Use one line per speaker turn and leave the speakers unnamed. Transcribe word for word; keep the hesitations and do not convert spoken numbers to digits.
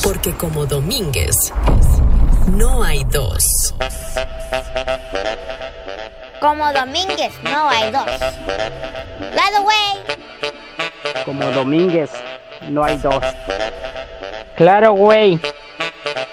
Porque como Domínguez, no hay dos.
Como Domínguez, no hay dos. Claro, güey.
Como Domínguez, no hay dos. Claro, güey.